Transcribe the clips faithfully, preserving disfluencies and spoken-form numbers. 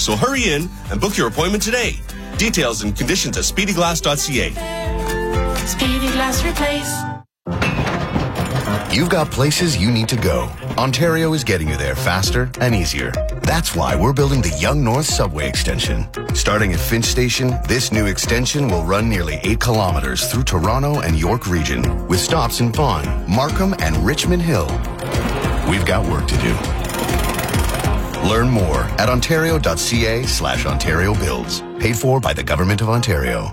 So hurry in and book your appointment today. Details and conditions at speedy glass dot c a. Speedy Glass Replace. You've got places you need to go. Ontario is getting you there faster and easier. That's why we're building the Yonge North Subway Extension. Starting at Finch Station, this new extension will run nearly eight kilometers through Toronto and York region, with stops in Vaughan, Markham, and Richmond Hill. We've got work to do. Learn more at ontario.ca slash Ontario Builds. Paid for by the Government of Ontario.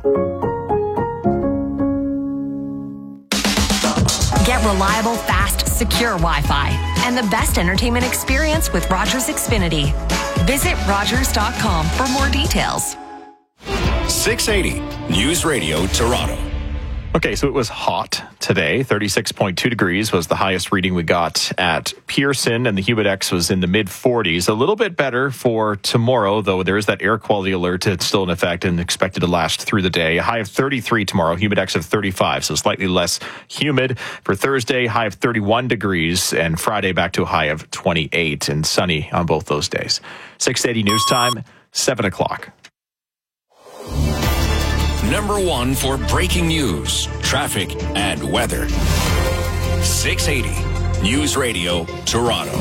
Get reliable, fast, secure Wi-Fi and the best entertainment experience with Rogers Xfinity. Visit rogers dot com for more details. six eighty News Radio Toronto. Okay, so it was hot today. thirty-six point two degrees was the highest reading we got at Pearson, and the Humidex was in the mid forties. A little bit better for tomorrow, though there is that air quality alert that's still in effect and expected to last through the day. A high of thirty-three tomorrow, Humidex of thirty-five, so slightly less humid. For Thursday, high of thirty-one degrees, and Friday back to a high of twenty-eight, and sunny on both those days. six eighty News Time, seven o'clock. Number one for breaking news, traffic, and weather. six eighty News Radio Toronto.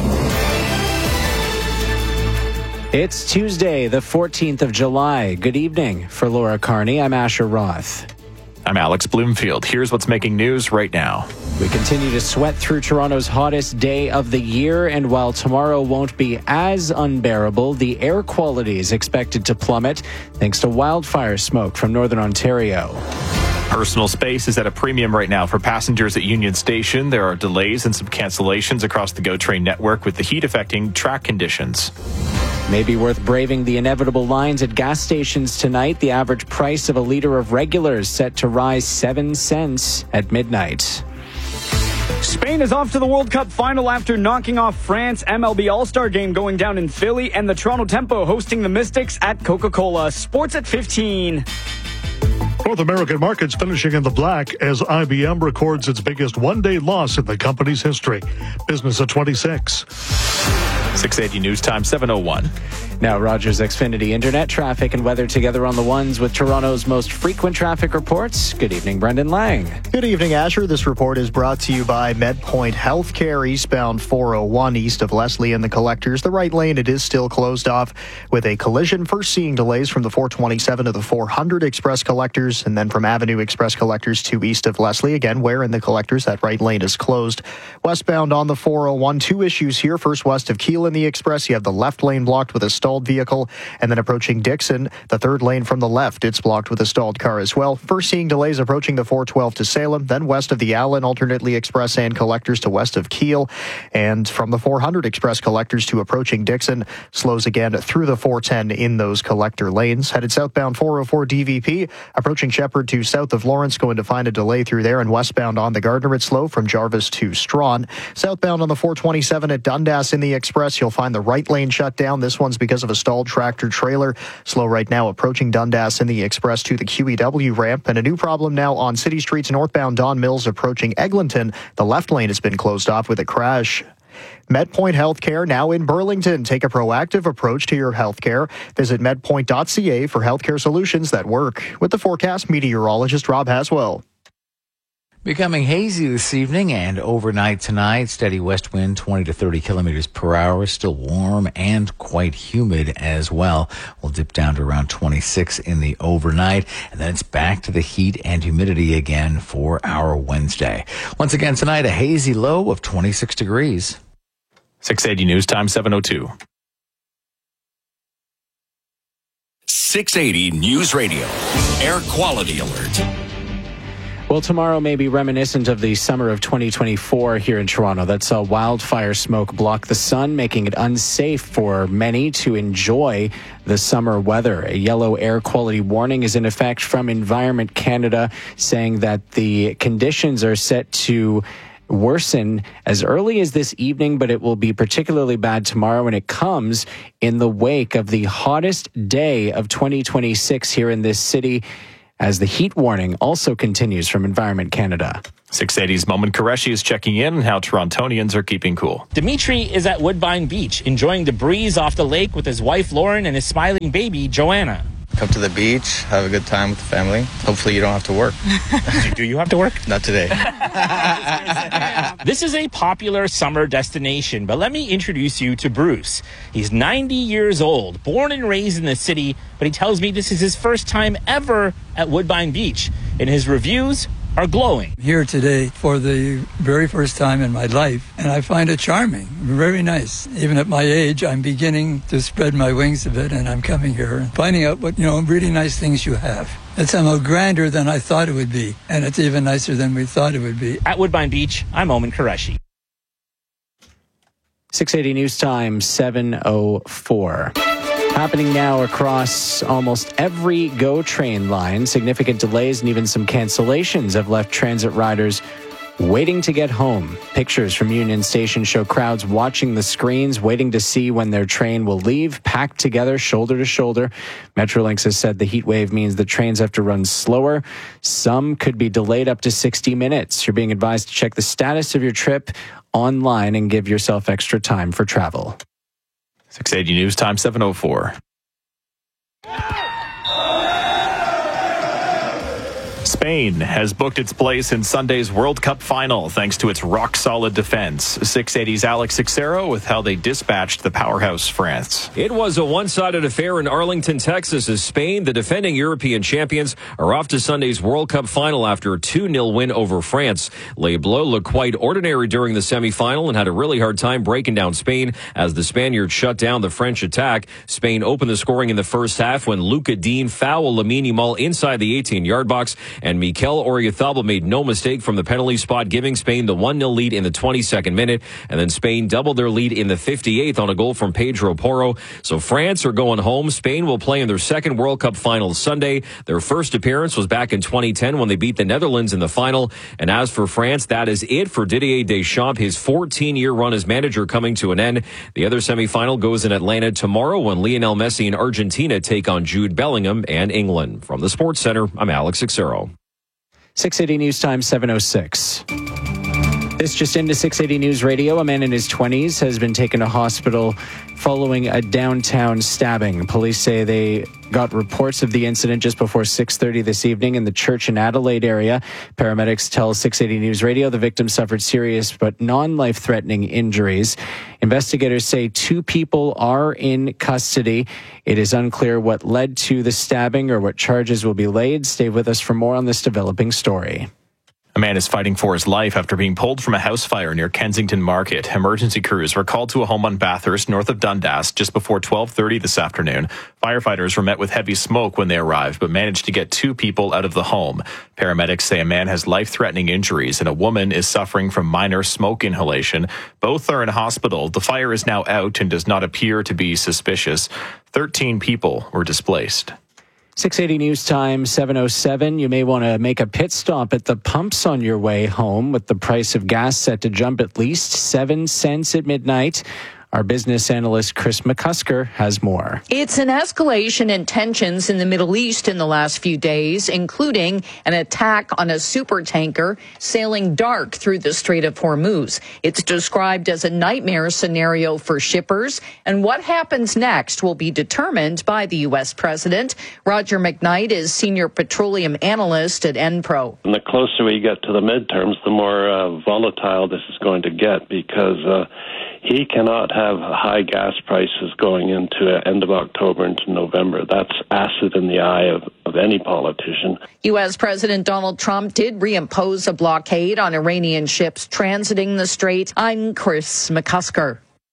It's Tuesday, the fourteenth of July. Good evening. For Laura Carney, I'm Asher Roth. I'm Alex Bloomfield. Here's what's making news right now. We continue to sweat through Toronto's hottest day of the year, and while tomorrow won't be as unbearable, the air quality is expected to plummet thanks to wildfire smoke from northern Ontario. Personal space is at a premium right now for passengers at Union Station. There are delays and some cancellations across the GO train network with the heat affecting track conditions. Maybe worth braving the inevitable lines at gas stations tonight. The average price of a liter of regulars set to rise seven cents at midnight. Spain is off to the World Cup final after knocking off France. M L B All-Star Game going down in Philly, and the Toronto Tempo hosting the Mystics at Coca-Cola. Sports at fifteen. North American markets finishing in the black as I B M records its biggest one-day loss in the company's history. Business at twenty-six. six eighty News Time, seven oh one. Now, Rogers Xfinity Internet traffic and weather together on the ones with Toronto's most frequent traffic reports. Good evening, Brendan Lang. Good evening, Asher. This report is brought to you by MedPoint Healthcare, eastbound four oh one east of Leslie and the Collectors. The right lane, it is still closed off with a collision. First seeing delays from the four twenty-seven to the four hundred Express Collectors, and then from Avenue Express Collectors to east of Leslie. Again, where in the Collectors, that right lane is closed. Westbound on the four oh one, two issues here. First, west of Keele in the Express, you have the left lane blocked with a stalled vehicle, and then approaching Dixon, the third lane from the left, it's blocked with a stalled car as well. First seeing delays approaching the four twelve to Salem, then west of the Allen, alternately Express and Collectors to west of Keele, and from the four hundred Express Collectors to approaching Dixon, slows again through the four ten in those collector lanes. Headed southbound four oh four D V P, approaching Shepherd to south of Lawrence, going to find a delay through there, and westbound on the Gardner, it's slow from Jarvis to Strawn. Southbound on the four twenty-seven at Dundas in the Express, you'll find the right lane shut down. This one's because of a stalled tractor trailer. Slow right now approaching Dundas in the Express to the Q E W ramp. And a new problem now on City Streets northbound Don Mills approaching Eglinton. The left lane has been closed off with a crash. MedPoint Healthcare now in Burlington. Take a proactive approach to your healthcare. Visit medpoint dot c a for healthcare solutions that work. With the forecast, meteorologist Rob Haswell. Becoming hazy this evening and overnight tonight. Steady west wind, twenty to thirty kilometers per hour. Still warm and quite humid as well. We'll dip down to around twenty-six in the overnight. And then it's back to the heat and humidity again for our Wednesday. Once again tonight, a hazy low of twenty-six degrees. six eighty News Time, seven oh two. six eighty News Radio. Air Quality Alert. Well, tomorrow may be reminiscent of the summer of twenty twenty-four here in Toronto that saw wildfire smoke block the sun, making it unsafe for many to enjoy the summer weather. A yellow air quality warning is in effect from Environment Canada, saying that the conditions are set to worsen as early as this evening, but it will be particularly bad tomorrow, and it comes in the wake of the hottest day of twenty twenty-six here in this city. as the heat warning also continues from Environment Canada. six eighty's Momin Qureshi is checking in on how Torontonians are keeping cool. Dimitri is at Woodbine Beach, enjoying the breeze off the lake with his wife Lauren and his smiling baby Joanna. Come to the beach, have a good time with the family. Hopefully you don't have to work. Do you have to work? Not today. This is a popular summer destination, but let me introduce you to Bruce. He's ninety years old, born and raised in the city, but he tells me this is his first time ever at Woodbine Beach. And his reviews are glowing. Here today for the very first time in my life, and I find it charming, very nice. Even at my age, I'm beginning to spread my wings a bit, and I'm coming here and finding out what, you know, really nice things you have. It's somehow grander than I thought it would be, and it's even nicer than we thought it would be. At Woodbine Beach, I'm Momin Qureshi. six eighty News Time, seven oh four. Happening now across almost every GO train line. Significant delays and even some cancellations have left transit riders waiting to get home. Pictures from Union Station show crowds watching the screens, waiting to see when their train will leave, packed together, shoulder to shoulder. Metrolinx has said the heat wave means the trains have to run slower. Some could be delayed up to sixty minutes. You're being advised to check the status of your trip online and give yourself extra time for travel. six eighty News Time, seven oh four. Spain has booked its place in Sunday's World Cup final thanks to its rock-solid defense. six eighty's Alex Ixero with how they dispatched the powerhouse France. It was a one-sided affair in Arlington, Texas, as Spain, the defending European champions, are off to Sunday's World Cup final after a two nil win over France. Les Bleus looked quite ordinary during the semifinal and had a really hard time breaking down Spain as the Spaniards shut down the French attack. Spain opened the scoring in the first half when Luca Dean fouled Lamine Yamal inside the eighteen-yard box, and Mikel Oyarzabal made no mistake from the penalty spot, giving Spain the one nil lead in the twenty-second minute. And then Spain doubled their lead in the fifty-eighth on a goal from Pedro Porro. So France are going home. Spain will play in their second World Cup final Sunday. Their first appearance was back in twenty ten when they beat the Netherlands in the final. And as for France, that is it for Didier Deschamps. His fourteen-year run as manager coming to an end. The other semifinal goes in Atlanta tomorrow when Lionel Messi and Argentina take on Jude Bellingham and England. From the Sports Center, I'm Alex Ixero. six eighty News Time, seven oh six. This just into six eighty News Radio. A man in his twenties has been taken to hospital following a downtown stabbing. Police say they got reports of the incident just before six thirty this evening in the Church and Adelaide area. Paramedics tell six eighty News Radio the victim suffered serious but non-life-threatening injuries. Investigators say two people are in custody. It is unclear what led to the stabbing or what charges will be laid. Stay with us for more on this developing story. A man is fighting for his life after being pulled from a house fire near Kensington Market. Emergency crews were called to a home on Bathurst, north of Dundas, just before twelve thirty this afternoon. Firefighters were met with heavy smoke when they arrived, but managed to get two people out of the home. Paramedics say a man has life-threatening injuries and a woman is suffering from minor smoke inhalation. Both are in hospital. The fire is now out and does not appear to be suspicious. thirteen people were displaced. six eighty News Time, seven oh seven. You may want to make a pit stop at the pumps on your way home with the price of gas set to jump at least seven cents at midnight. Our business analyst Chris McCusker has more. It's an escalation in tensions in the Middle East in the last few days, including an attack on a supertanker sailing dark through the Strait of Hormuz. It's described as a nightmare scenario for shippers, and what happens next will be determined by the U S president. Roger McKnight is senior petroleum analyst at Enpro. And the closer we get to the midterms, the more uh, volatile this is going to get, because uh, he cannot have high gas prices going into uh, end of October into November. That's acid in the eye of, of any politician. U S President Donald Trump did reimpose a blockade on Iranian ships transiting the strait. I'm Chris McCusker.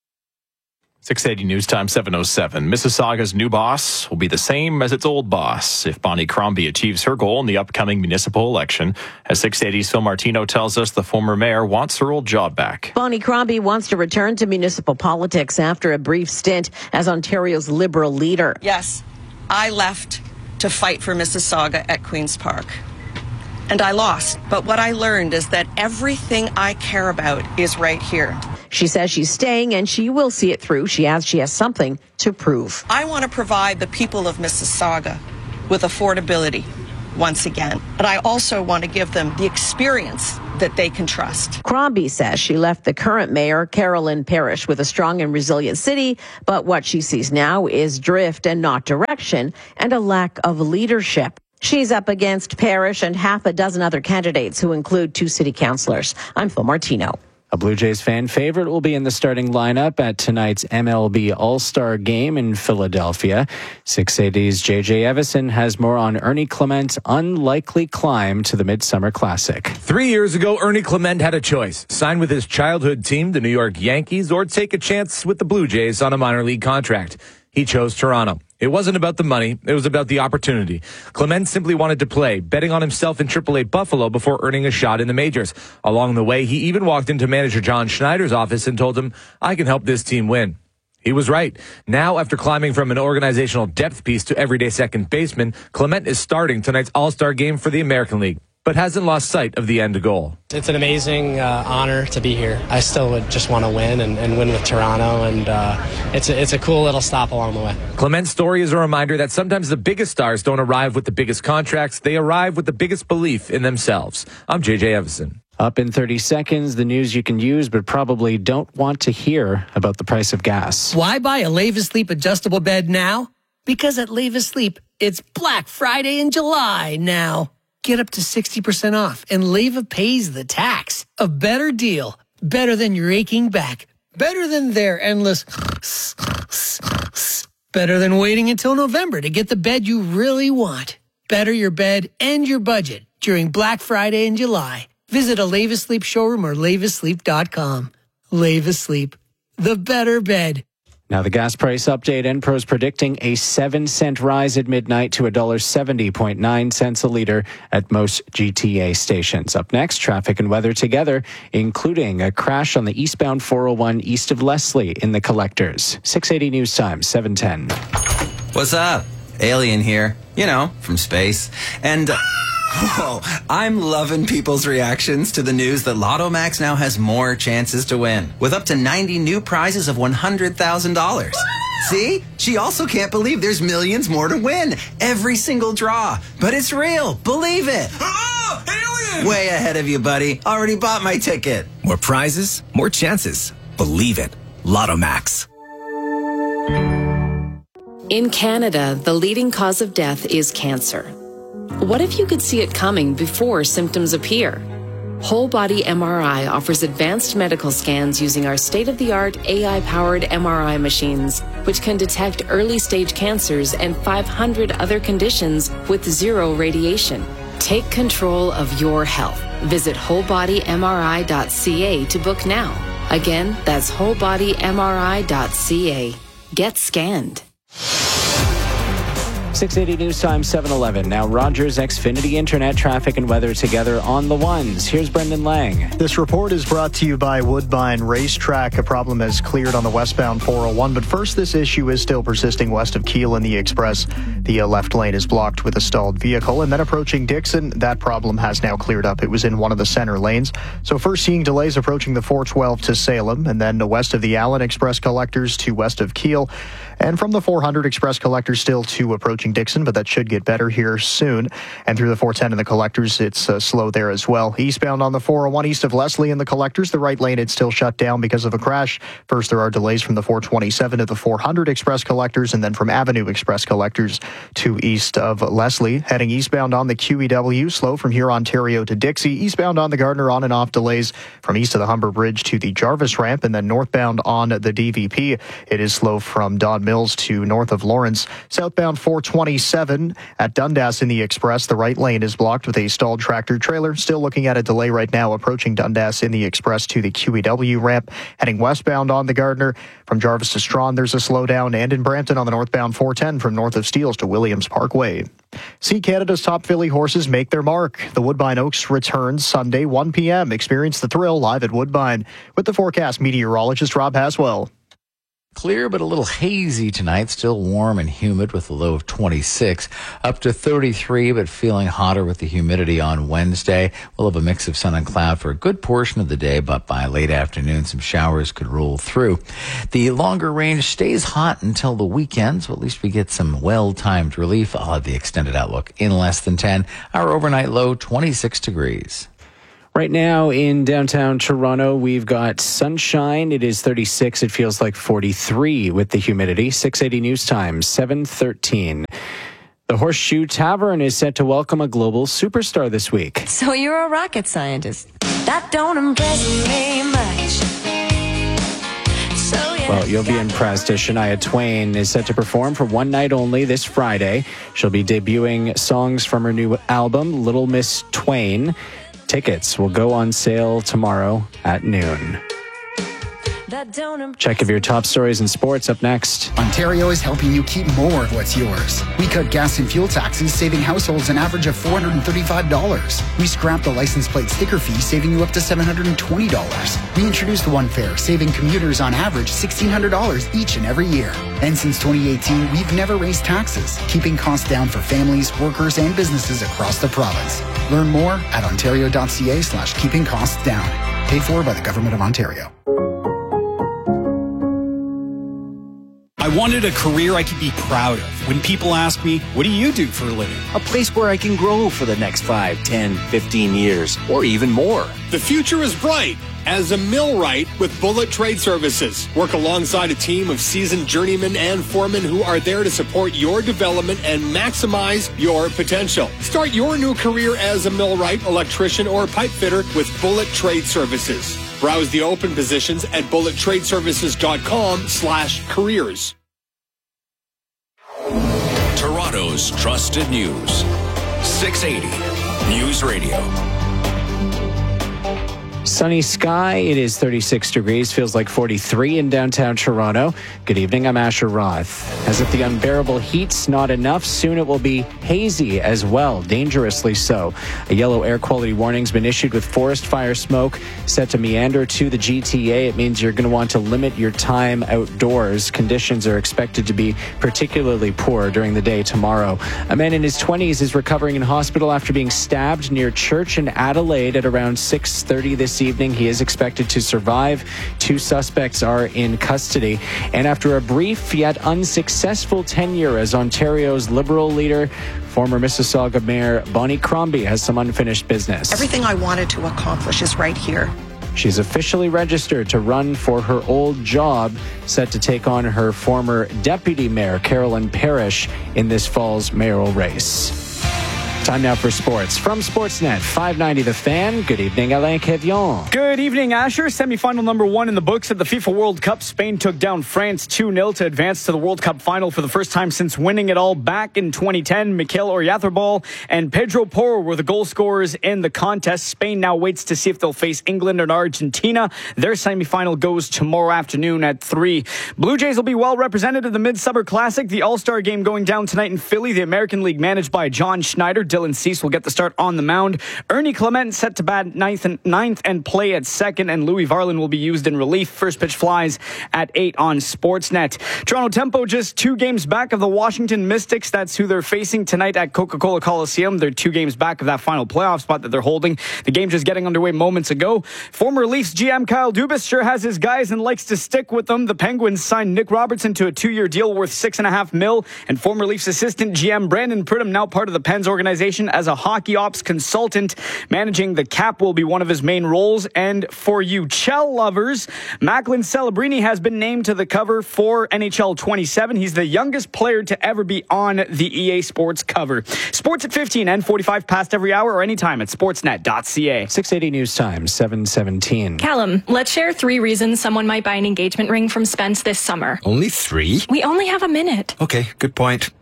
six eighty News Time, seven oh seven. Mississauga's new boss will be the same as its old boss if Bonnie Crombie achieves her goal in the upcoming municipal election. As six eighty's Phil Martino tells us, the former mayor wants her old job back. Bonnie Crombie wants to return to municipal politics after a brief stint as Ontario's Liberal leader. Yes, I left to fight for Mississauga at Queen's Park. And I lost. But what I learned is that everything I care about is right here. She says she's staying and she will see it through. She adds she has something to prove. I want to provide the people of Mississauga with affordability, once again. But I also want to give them the experience that they can trust. Crombie says she left the current mayor, Carolyn Parrish, with a strong and resilient city, but what she sees now is drift and not direction, and a lack of leadership. She's up against Parrish and half a dozen other candidates who include two city councillors. I'm Phil Martino. A Blue Jays fan favorite will be in the starting lineup at tonight's M L B All-Star Game in Philadelphia. six eighty's J J Evison has more on Ernie Clement's unlikely climb to the Midsummer Classic. Three years ago, Ernie Clement had a choice: sign with his childhood team, the New York Yankees, or take a chance with the Blue Jays on a minor league contract. He chose Toronto. It wasn't about the money. It was about the opportunity. Clement simply wanted to play, betting on himself in triple A Buffalo before earning a shot in the majors. Along the way, he even walked into manager John Schneider's office and told him, "I can help this team win." He was right. Now, after climbing from an organizational depth piece to everyday second baseman, Clement is starting tonight's All-Star Game for the American League, but hasn't lost sight of the end goal. It's an amazing uh, honor to be here. I still would just want to win and, and win with Toronto, and uh, it's, a, it's a cool little stop along the way. Clement's story is a reminder that sometimes the biggest stars don't arrive with the biggest contracts. They arrive with the biggest belief in themselves. I'm J J Evison. Up in thirty seconds, the news you can use but probably don't want to hear about the price of gas. Why buy a Leva Sleep adjustable bed now? Because at Leva Sleep, it's Black Friday in July now. Get up to sixty percent off, and Leva pays the tax. A better deal. Better than your aching back. Better than their endless... Better than waiting until November to get the bed you really want. Better your bed and your budget during Black Friday in July. Visit a Leva Sleep showroom or leva sleep dot com. Leva Sleep. The better bed. Now the gas price update. Enpro's predicting a seven cent rise at midnight to one dollar seventy point nine cents a liter at most G T A stations. Up next, traffic and weather together, including a crash on the eastbound four oh one east of Leslie in the Collectors. six eighty News Time, seven ten. What's up? Alien here. You know, from space. And... Uh, Whoa, I'm loving people's reactions to the news that Lotto Max now has more chances to win, with up to ninety new prizes of one hundred thousand dollars. See? She also can't believe there's millions more to win. Every single draw. But it's real. Believe it. Oh, alien! Way ahead of you, buddy. Already bought my ticket. More prizes, more chances. Believe it. Lotto Max. In Canada, the leading cause of death is cancer. What if you could see it coming before symptoms appear? Whole Body M R I offers advanced medical scans using our state-of-the-art A I-powered M R I machines, which can detect early-stage cancers and five hundred other conditions with zero radiation. Take control of your health. Visit whole body m r i dot c a to book now. Again, that's whole body m r i dot c a. Get scanned. six eighty News Time, seven eleven. Now Rogers Xfinity Internet traffic and weather together on the ones. Here's Brendan Lang. This report is brought to you by Woodbine Racetrack. A problem has cleared on the westbound four oh one, but first this issue is still persisting west of Kiel in the Express. The uh, left lane is blocked with a stalled vehicle, and then approaching Dixon, that problem has now cleared up. It was in one of the center lanes. So first seeing delays approaching the four twelve to Salem, and then west of the Allen Express collectors to west of Kiel. And from the four hundred Express collectors still to approaching Dixon, but that should get better here soon. And through the four ten in the collectors, it's uh, slow there as well. Eastbound on the four oh one east of Leslie in the collectors, the right lane, it's still shut down because of a crash. First, there are delays from the four twenty-seven to the four hundred Express collectors, and then from Avenue Express collectors to east of Leslie. Heading eastbound on the Q E W, slow from here, Ontario to Dixie. Eastbound on the Gardner, on and off delays from east of the Humber Bridge to the Jarvis ramp, and then northbound on the D V P, it is slow from Don Mills to north of Lawrence. Southbound four twenty-seven at Dundas in the Express, the right lane is blocked with a stalled tractor trailer. Still looking at a delay right now approaching Dundas in the Express to the Q E W ramp. Heading westbound on the Gardner from Jarvis to Strawn, there's a slowdown, and in Brampton on the northbound four ten from north of Steeles to Williams Parkway. See Canada's top filly horses make their mark. The Woodbine Oaks returns Sunday, one p.m. Experience the thrill live at Woodbine with the forecast meteorologist Rob Haswell. Clear but a little hazy tonight. Still warm and humid with a low of twenty-six. Up to thirty-three, but feeling hotter with the humidity on Wednesday. We'll have a mix of sun and cloud for a good portion of the day, but by late afternoon, some showers could roll through. The longer range stays hot until the weekend, so at least we get some well-timed relief. I'll have the extended outlook in less than ten. Our overnight low, twenty-six degrees. Right now in downtown Toronto, we've got sunshine. It is thirty-six. It feels like forty-three with the humidity. six eighty News Time, seven thirteen. The Horseshoe Tavern is set to welcome a global superstar this week. So you're a rocket scientist. That don't impress me much. So Well, you'll be impressed as Shania Twain is set to perform for one night only this Friday. She'll be debuting songs from her new album, Little Miss Twain. Tickets will go on sale tomorrow at noon. Check of your top stories in sports up next. Ontario is helping you keep more of what's yours. We cut gas and fuel taxes, saving households an average of four hundred thirty-five dollars. We scrapped the license plate sticker fee, saving you up to seven hundred twenty dollars. We introduced One Fare, saving commuters on average sixteen hundred dollars each and every year. And since twenty eighteen, we've never raised taxes, keeping costs down for families, workers, and businesses across the province. Learn more at ontario.ca slash keeping costs down. Paid for by the Government of Ontario. I wanted a career I could be proud of. When people ask me, what do you do for a living? A place where I can grow for the next five, ten, fifteen years, or even more. The future is bright as a millwright with Bullet Trade Services. Work alongside a team of seasoned journeymen and foremen who are there to support your development and maximize your potential. Start your new career as a millwright, electrician, or pipe fitter with Bullet Trade Services. Browse the open positions at bullet trade services dot com slash careers. Toronto's trusted news. six eighty News Radio. Sunny sky. It is thirty-six degrees. Feels like forty-three in downtown Toronto. Good evening. I'm Asher Roth. As if the unbearable heat's not enough, soon it will be hazy as well, dangerously so. A yellow air quality warning's been issued with forest fire smoke set to meander to the G T A. It means you're going to want to limit your time outdoors. Conditions are expected to be particularly poor during the day tomorrow. A man in his twenties is recovering in hospital after being stabbed near church in Adelaide at around six thirty this evening. He is expected to survive. Two suspects are in custody. And after a brief yet unsuccessful tenure as Ontario's Liberal leader, former Mississauga Mayor Bonnie Crombie has some unfinished business. Everything I wanted to accomplish is right here. She's officially registered to run for her old job, set to take on her former deputy mayor, Carolyn Parrish, in this fall's mayoral race. Time now for sports. From Sportsnet, five ninety The Fan. Good evening, Alain Quévillon. Good evening, Asher. Semi-final number one in the books at the FIFA World Cup. Spain took down France two nil to advance to the World Cup final for the first time since winning it all back in twenty ten. Mikel Oyarzabal and Pedro Porro were the goal scorers in the contest. Spain now waits to see if they'll face England and Argentina. Their semi-final goes tomorrow afternoon at three. Blue Jays will be well represented at the Midsummer Classic. The All-Star game going down tonight in Philly. The American League managed by John Schneider. Dylan Cease will get the start on the mound. Ernie Clement set to bat ninth and, ninth and play at second, and Louis Varlin will be used in relief. First pitch flies at eight on Sportsnet. Toronto Tempo just two games back of the Washington Mystics. That's who they're facing tonight at Coca-Cola Coliseum. They're two games back of that final playoff spot that they're holding. The game just getting underway moments ago. Former Leafs G M Kyle Dubas sure has his guys and likes to stick with them. The Penguins signed Nick Robertson to a two-year deal worth six and a half mil, and former Leafs assistant G M Brandon Pridham, now part of the Pens organization as a hockey ops consultant. Managing the cap will be one of his main roles. And for you Chell lovers, Macklin Celebrini has been named to the cover for N H L twenty-seven. He's the youngest player to ever be on the E A Sports cover. Sports at fifteen and forty-five past every hour or anytime at sportsnet dot c a. six eighty News Time, seven seventeen. Callum, let's share three reasons someone might buy an engagement ring from Spence this summer. Only three? We only have a minute. Okay, good point.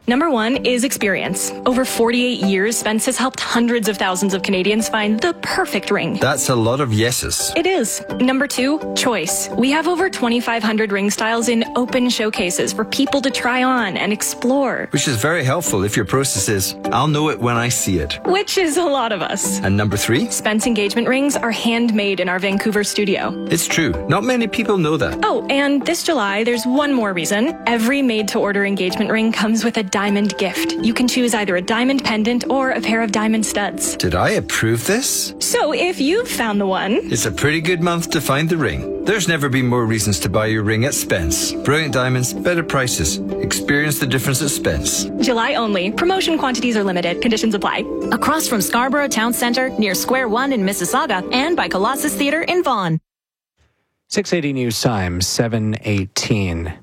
Number one is experience. Over forty-eight years, Spence has helped hundreds of thousands of Canadians find the perfect ring. That's a lot of yeses. It is. Number two, choice. We have over twenty-five hundred ring styles in open showcases for people to try on and explore. Which is very helpful if your process is, I'll know it when I see it. Which is a lot of us. And number three? Spence engagement rings are handmade in our Vancouver studio. It's true. Not many people know that. Oh, and this July, there's one more reason. Every made-to-order engagement ring comes with a diamond gift. You can choose either a diamond pendant or a pair of diamond studs. Did I approve this? So if you've found the one... It's a pretty good month to find the ring. There's never been more reasons to buy your ring at Spence. Brilliant diamonds, better prices. Experience the difference at Spence. July only. Promotion quantities are limited. Conditions apply. Across from Scarborough Town Centre, near Square One in Mississauga, and by Colossus Theatre in Vaughan. six eighty News Time, seven eighteen.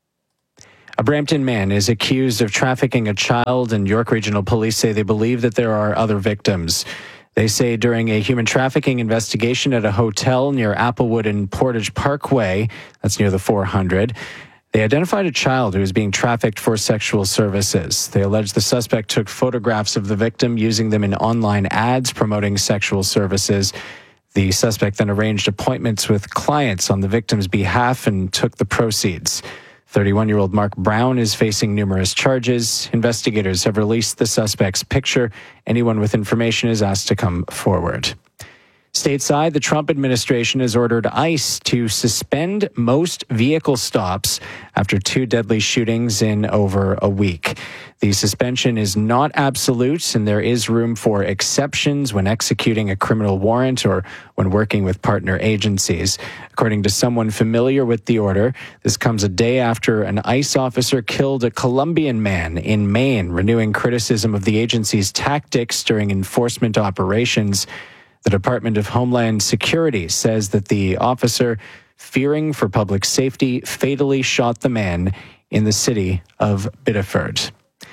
A Brampton man is accused of trafficking a child, and York Regional Police say they believe that there are other victims. They say during a human trafficking investigation at a hotel near Applewood and Portage Parkway, that's near the four hundred, they identified a child who was being trafficked for sexual services. They allege the suspect took photographs of the victim, using them in online ads promoting sexual services. The suspect then arranged appointments with clients on the victim's behalf and took the proceeds. thirty-one-year-old Mark Brown is facing numerous charges. Investigators have released the suspect's picture. Anyone with information is asked to come forward. Stateside, the Trump administration has ordered ICE to suspend most vehicle stops after two deadly shootings in over a week. The suspension is not absolute, and there is room for exceptions when executing a criminal warrant or when working with partner agencies. According to someone familiar with the order, this comes a day after an ICE officer killed a Colombian man in Maine, renewing criticism of the agency's tactics during enforcement operations. The Department of Homeland Security says that the officer, fearing for public safety, fatally shot the man in the city of Biddeford.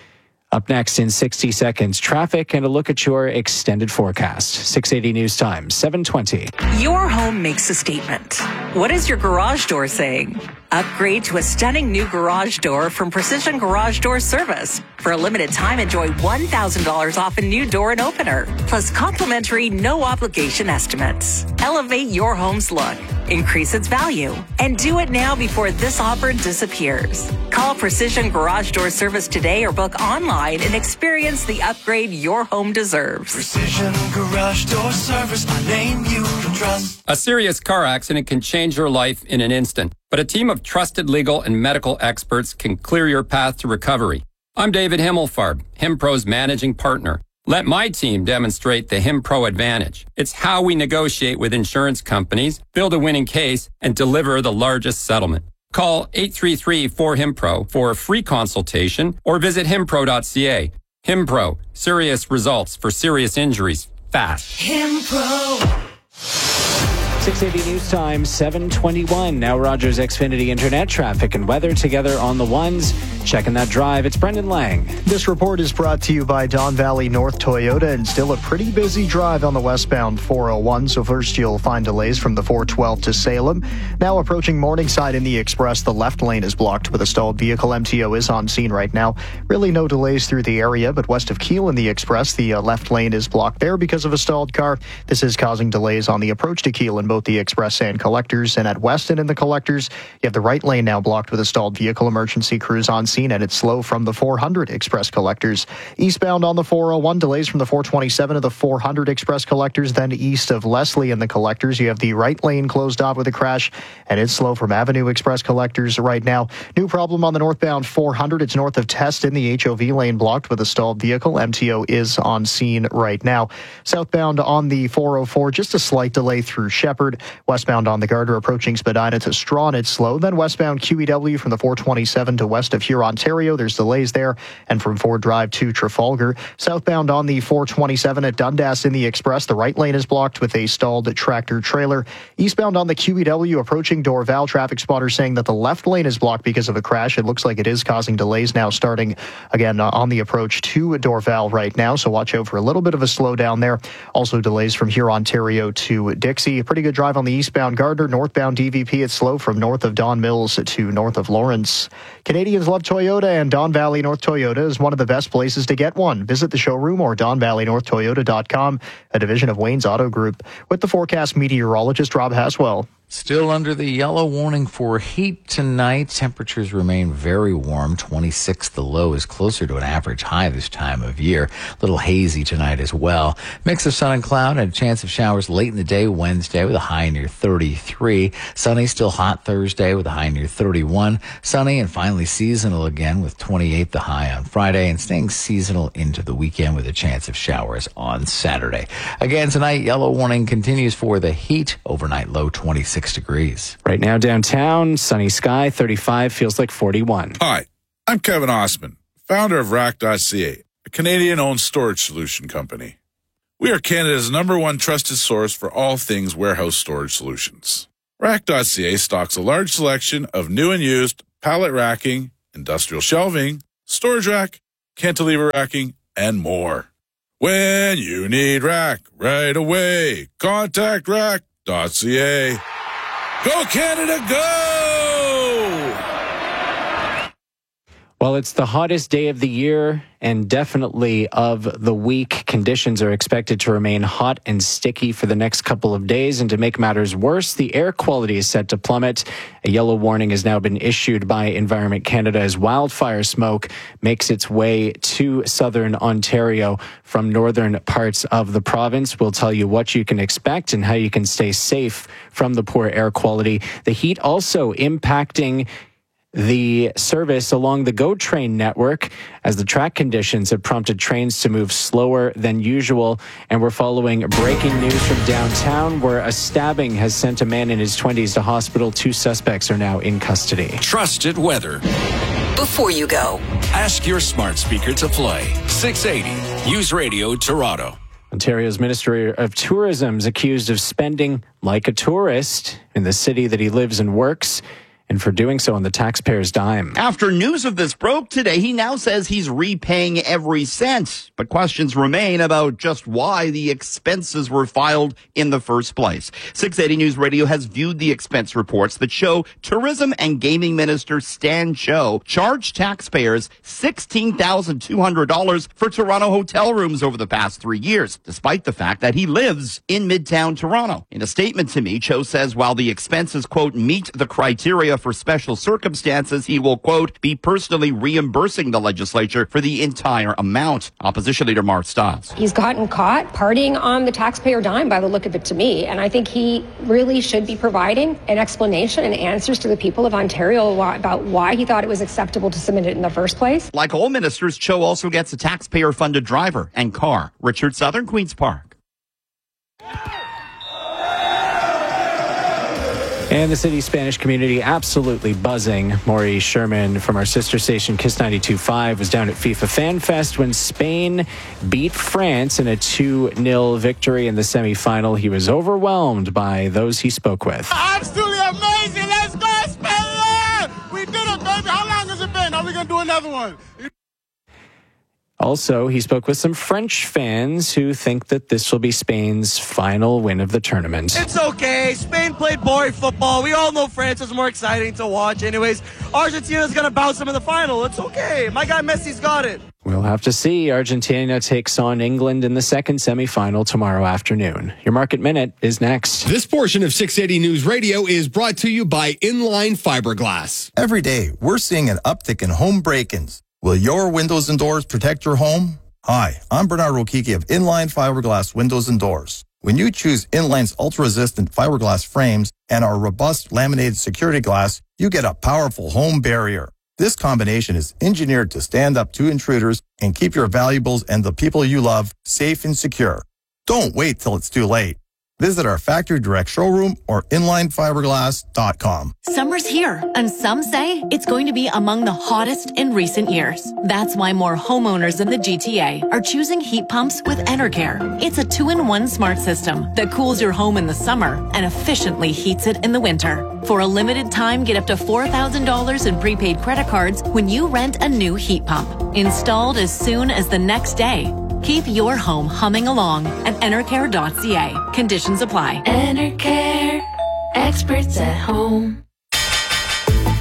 Up next in sixty seconds, traffic and a look at your extended forecast. six eighty News Time, seven twenty. Your home makes a statement. What is your garage door saying? Upgrade to a stunning new garage door from Precision Garage Door Service. For a limited time, enjoy one thousand dollars off a new door and opener, plus complimentary no-obligation estimates. Elevate your home's look, increase its value, and do it now before this offer disappears. Call Precision Garage Door Service today or book online and experience the upgrade your home deserves. Precision Garage Door Service, a name you can trust. A serious car accident can change your life in an instant, but a team of trusted legal and medical experts can clear your path to recovery. I'm David Himmelfarb, HimPro's managing partner. Let my team demonstrate the HimPro advantage. It's how we negotiate with insurance companies, build a winning case, and deliver the largest settlement. Call eight three three, four, HimPro for a free consultation or visit himpro dot c a. HimPro, serious results for serious injuries, fast. HimPro. six eighty News Time, seven twenty-one. Now Rogers Xfinity Internet, traffic and weather together on the ones. Checking that drive, it's Brendan Lang. This report is brought to you by Don Valley North Toyota, and still a pretty busy drive on the westbound four oh one. So first you'll find delays from the four twelve to Salem. Now approaching Morningside in the Express, the left lane is blocked with a stalled vehicle. M T O is on scene right now. Really no delays through the area, but west of Keele in the Express, the uh, left lane is blocked there because of a stalled car. This is causing delays on the approach to Keele in both the Express and Collectors, and at Weston in the Collectors, you have the right lane now blocked with a stalled vehicle. Emergency crews on scene, and it's slow from the four hundred Express Collectors. Eastbound on the four oh one, delays from the four twenty-seven to the four hundred Express Collectors. Then east of Leslie in the Collectors, you have the right lane closed off with a crash, and it's slow from Avenue Express Collectors right now. New problem on the northbound four hundred. It's north of Test in the H O V lane blocked with a stalled vehicle. M T O is on scene right now. Southbound on the four oh four, just a slight delay through Shepherd. Westbound on the Gardner approaching Spadina to Strawn, it's slow. Then westbound Q E W from the four twenty-seven to west of Huron-Ontario, there's delays there. And from Ford Drive to Trafalgar. Southbound on the four twenty-seven at Dundas in the Express, the right lane is blocked with a stalled tractor trailer. Eastbound on the Q E W approaching Dorval, traffic spotters saying that the left lane is blocked because of a crash. It looks like it is causing delays now starting again uh, on the approach to Dorval right now. So watch out for a little bit of a slowdown there. Also delays from Huron-Ontario to Dixie. A pretty good drive on the eastbound Gardner. Northbound D V P, it's slow from north of Don Mills to north of Lawrence. Canadians love Toyota, and Don Valley North Toyota is one of the best places to get one. Visit the showroom or don valley north toyota dot com, a division of Wayne's Auto Group. With the forecast meteorologist Rob Haswell. Still under the yellow warning for heat tonight. Temperatures remain very warm. twenty-six the low is closer to an average high this time of year. A little hazy tonight as well. Mix of sun and cloud and a chance of showers late in the day Wednesday with a high near thirty-three. Sunny, still hot Thursday with a high near thirty-one. Sunny and finally seasonal again with twenty-eight the high on Friday, and staying seasonal into the weekend with a chance of showers on Saturday. Again tonight, yellow warning continues for the heat. Overnight low twenty-six degrees. Right now downtown, sunny sky, thirty-five, feels like forty-one. Hi, I'm Kevin Osman, founder of rack dot c a, a Canadian-owned storage solution company. We are Canada's number one trusted source for all things warehouse storage solutions. rack dot c a stocks a large selection of new and used pallet racking, industrial shelving, storage rack, cantilever racking, and more. When you need rack right away, contact rack dot c a. Go Canada, go! Well, it's the hottest day of the year and definitely of the week. Conditions are expected to remain hot and sticky for the next couple of days. And to make matters worse, the air quality is set to plummet. A yellow warning has now been issued by Environment Canada as wildfire smoke makes its way to southern Ontario from northern parts of the province. We'll tell you what you can expect and how you can stay safe from the poor air quality. The heat also impacting the service along the GO train network as the track conditions have prompted trains to move slower than usual. And we're following breaking news from downtown where a stabbing has sent a man in his twenties to hospital. Two suspects are now in custody. Trusted weather. Before you go, ask your smart speaker to play six eighty News Radio Toronto. Ontario's Ministry of Tourism is accused of spending like a tourist in the city that he lives and works, and for doing so on the taxpayer's dime. After news of this broke today, he now says he's repaying every cent. But questions remain about just why the expenses were filed in the first place. six eighty News Radio has viewed the expense reports that show Tourism and Gaming Minister Stan Cho charged taxpayers sixteen thousand two hundred dollars for Toronto hotel rooms over the past three years, despite the fact that he lives in Midtown Toronto. In a statement to me, Cho says while the expenses, quote, meet the criteria for special circumstances, he will, quote, be personally reimbursing the legislature for the entire amount. Opposition Leader Mark Stiles. He's gotten caught partying on the taxpayer dime by the look of it to me, and I think he really should be providing an explanation and answers to the people of Ontario about why he thought it was acceptable to submit it in the first place. Like all ministers, Cho also gets a taxpayer-funded driver and car. Richard Southern, Queen's Park. And the city's Spanish community absolutely buzzing. Maury Sherman from our sister station Kiss ninety-two point five was down at FIFA Fan Fest when Spain beat France in a two nil victory in the semifinal. He was overwhelmed by those he spoke with. Absolutely amazing. Let's go, Spain! We did it, baby. How long has it been? Are we going to do another one? Also, he spoke with some French fans who think that this will be Spain's final win of the tournament. It's okay. Spain played boring football. We all know France is more exciting to watch anyways. Argentina's going to bounce them in the final. It's okay. My guy Messi's got it. We'll have to see. Argentina takes on England in the second semifinal tomorrow afternoon. Your Market Minute is next. This portion of six eighty News Radio is brought to you by Inline Fiberglass. Every day, we're seeing an uptick in home break-ins. Will your windows and doors protect your home? Hi, I'm Bernard Rokiki of Inline Fiberglass Windows and Doors. When you choose Inline's ultra-resistant fiberglass frames and our robust laminated security glass, you get a powerful home barrier. This combination is engineered to stand up to intruders and keep your valuables and the people you love safe and secure. Don't wait till it's too late. Visit our factory direct showroom or inline fiberglass dot com. Summer's here, and some say it's going to be among the hottest in recent years. That's why more homeowners in the G T A are choosing heat pumps with Enercare. It's a two-in-one smart system that cools your home in the summer and efficiently heats it in the winter. For a limited time, get up to four thousand dollars in prepaid credit cards when you rent a new heat pump. Installed as soon as the next day. Keep your home humming along at enercare dot c a. Conditions apply. Enercare, experts at home.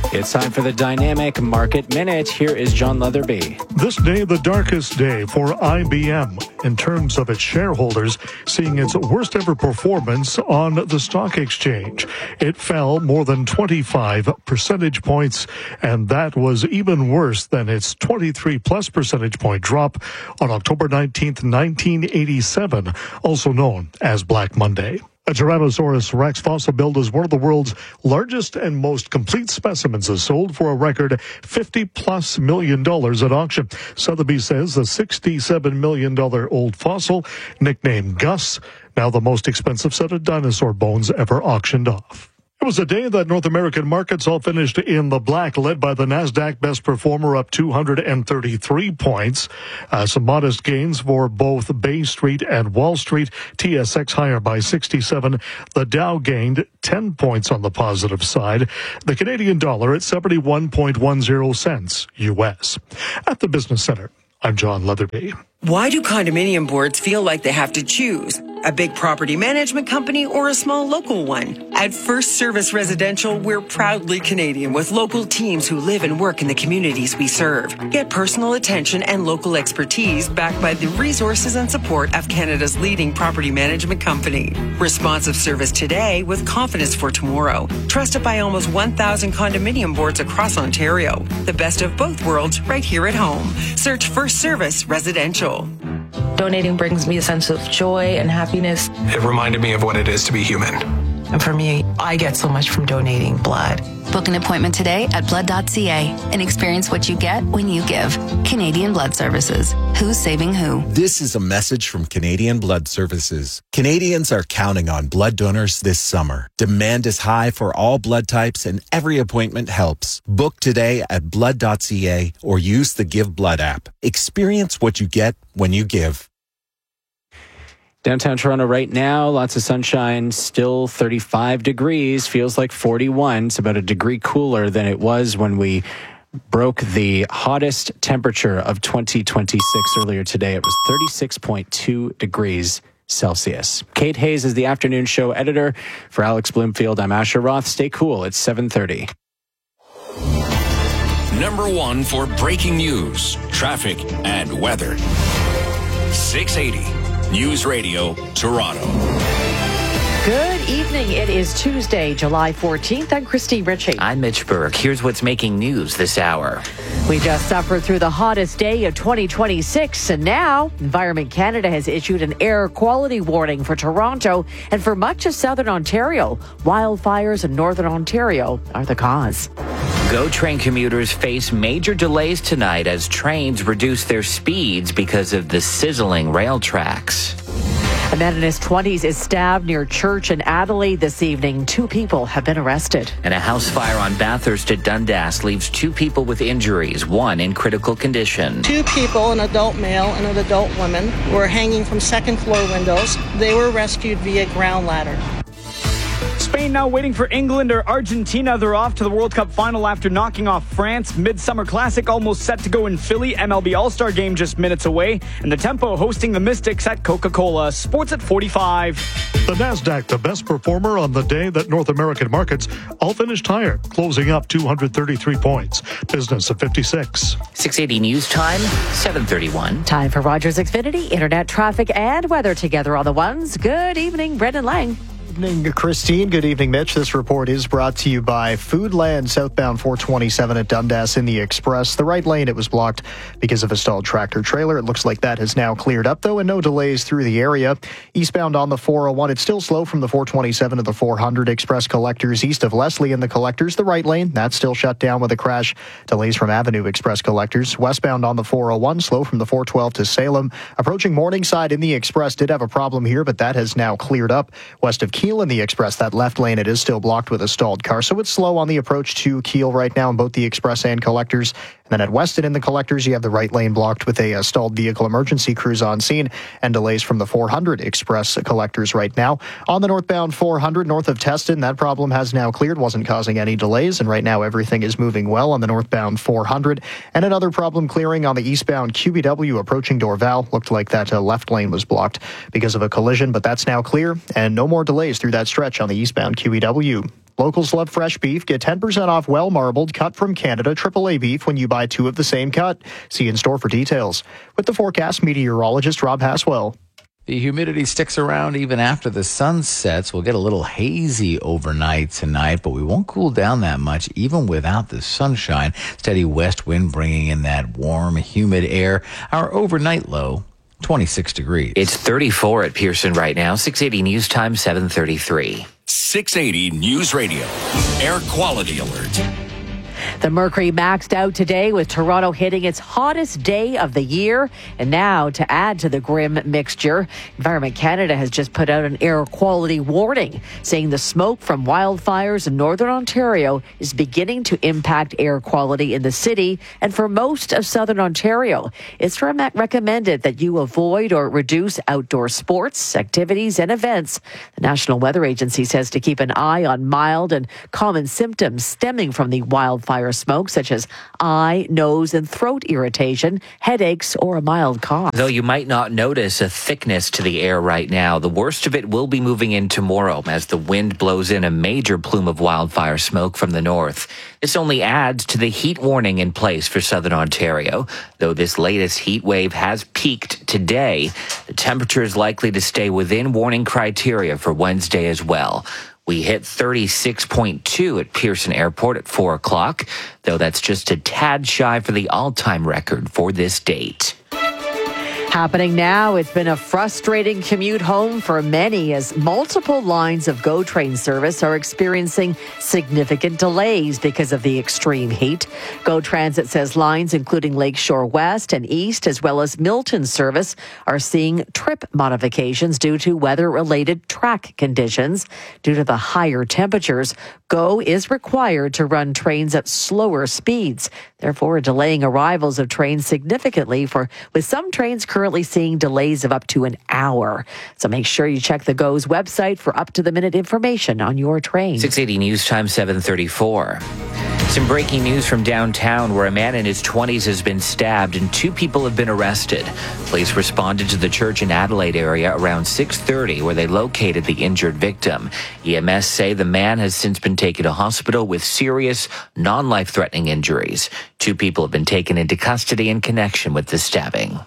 It's time for the Dynamic Market Minute. Here is John Leatherby. This day, the darkest day for I B M in terms of its shareholders, seeing its worst ever performance on the stock exchange. It fell more than twenty-five percentage points, and that was even worse than its twenty-three plus percentage point drop on October nineteenth, nineteen eighty-seven, also known as Black Monday. A Tyrannosaurus rex fossil built as one of the world's largest and most complete specimens is sold for a record fifty plus million dollars at auction. Sotheby's says the sixty-seven million dollars old fossil, nicknamed Gus, now the most expensive set of dinosaur bones ever auctioned off. It was a day that North American markets all finished in the black, led by the NASDAQ best performer up two hundred thirty-three points. Uh, some modest gains for both Bay Street and Wall Street. T S X higher by sixty-seven. The Dow gained ten points on the positive side. The Canadian dollar at seventy-one point one zero cents U S. At the Business Center, I'm John Leatherby. Why do condominium boards feel like they have to choose? A big property management company or a small local one? At First Service Residential, we're proudly Canadian with local teams who live and work in the communities we serve. Get personal attention and local expertise backed by the resources and support of Canada's leading property management company. Responsive service today with confidence for tomorrow. Trusted by almost one thousand condominium boards across Ontario. The best of both worlds right here at home. Search First Service Residential. Donating brings me a sense of joy and happiness. It reminded me of what it is to be human. And for me, I get so much from donating blood. Book an appointment today at blood dot c a and experience what you get when you give. Canadian Blood Services. Who's saving who? This is a message from Canadian Blood Services. Canadians are counting on blood donors this summer. Demand is high for all blood types and every appointment helps. Book today at blood dot c a or use the Give Blood app. Experience what you get when you give. Downtown Toronto right now, lots of sunshine, still thirty-five degrees, feels like forty-one. It's about a degree cooler than it was when we broke the hottest temperature of twenty twenty-six earlier today. It was thirty-six point two degrees Celsius. Kate Hayes is the afternoon show editor. For Alex Bloomfield, I'm Asher Roth. Stay cool. It's seven thirty. Number one for breaking news, traffic, and weather. six eighty. News Radio, Toronto. Good evening. It is Tuesday, July fourteenth. I'm Christine Ritchie. I'm Mitch Burke. Here's what's making news this hour. We just suffered through the hottest day of twenty twenty-six, and now Environment Canada has issued an air quality warning for Toronto and for much of southern Ontario. Wildfires in northern Ontario are the cause. GO train commuters face major delays tonight as trains reduce their speeds because of the sizzling rail tracks. A man in his twenties is stabbed near church in Adelaide this evening. Two people have been arrested. And a house fire on Bathurst at Dundas leaves two people with injuries, one in critical condition. Two people, an adult male and an adult woman, were hanging from second floor windows. They were rescued via ground ladder. Spain now waiting for England or Argentina. They're off to the World Cup final after knocking off France. Midsummer Classic almost set to go in Philly. M L B All-Star Game just minutes away. And the Tempo hosting the Mystics at Coca-Cola. Sports at forty-five. The NASDAQ, the best performer on the day that North American markets all finished higher, closing up two hundred thirty-three points. Business at fifty-six. six eighty News Time, seven thirty-one. Time for Rogers Xfinity, internet traffic and weather together on the ones. Good evening, Brendan Lang. Good evening, Christine. Good evening, Mitch. This report is brought to you by Foodland, southbound four twenty-seven at Dundas in the Express. The right lane, it was blocked because of a stalled tractor trailer. It looks like that has now cleared up, though, and no delays through the area. Eastbound on the four oh one, it's still slow from the four twenty-seven to the four hundred. Express collectors east of Leslie in the collectors. The right lane, that's still shut down with a crash. Delays from Avenue Express collectors. Westbound on the four oh one, slow from the four twelve to Salem. Approaching Morningside in the Express did have a problem here, but that has now cleared up. West of Keele in the Express, that left lane, it is still blocked with a stalled car, so it's slow on the approach to Keele right now in both the Express and collectors. And then at Weston in the collectors, you have the right lane blocked with a, a stalled vehicle emergency crews on scene and delays from the four hundred Express collectors right now. On the northbound four hundred north of Teston, that problem has now cleared, wasn't causing any delays, and right now everything is moving well on the northbound four hundred. And another problem clearing on the eastbound Q B W approaching Dorval. Looked like that uh, left lane was blocked because of a collision, but that's now clear and no more delays through that stretch on the eastbound Q B W. Locals love fresh beef. Get ten percent off well-marbled, cut from Canada, triple A beef when you buy two of the same cut. See in store for details. With the forecast, meteorologist Rob Haswell. The humidity sticks around even after the sun sets. We'll get a little hazy overnight tonight, but we won't cool down that much even without the sunshine. Steady west wind bringing in that warm, humid air. Our overnight low, twenty-six degrees. It's thirty-four at Pearson right now. six eighty News Time, seven thirty-three. six eighty News Radio. Air quality alert. The mercury maxed out today with Toronto hitting its hottest day of the year. And now, to add to the grim mixture, Environment Canada has just put out an air quality warning, saying the smoke from wildfires in Northern Ontario is beginning to impact air quality in the city and for most of Southern Ontario. It's re- recommended that you avoid or reduce outdoor sports, activities, and events. The National Weather Agency says to keep an eye on mild and common symptoms stemming from the wildfire smoke, such as eye, nose, and throat irritation, headaches, or a mild cough. Though you might not notice a thickness to the air right now, the worst of it will be moving in tomorrow as the wind blows in a major plume of wildfire smoke from the north. This only adds to the heat warning in place for Southern Ontario. Though this latest heat wave has peaked today, the temperature is likely to stay within warning criteria for Wednesday as well. We hit thirty-six point two at Pearson Airport at four o'clock, though that's just a tad shy for the all-time record for this date. Happening now, it's been a frustrating commute home for many as multiple lines of GO train service are experiencing significant delays because of the extreme heat. GO Transit says lines including Lakeshore West and East, as well as Milton service, are seeing trip modifications due to weather-related track conditions. Due to the higher temperatures, GO is required to run trains at slower speeds, therefore delaying arrivals of trains significantly, for with some trains currently seeing delays of up to an hour. So make sure you check the GO's website for up-to-the-minute information on your train. six eighty News Time, seven thirty-four. Some breaking news from downtown where a man in his twenties has been stabbed and two people have been arrested. Police responded to the church in Adelaide area around six thirty where they located the injured victim. E M S say the man has since been taken to hospital with serious, non-life-threatening injuries. Two people have been taken into custody in connection with the stabbing.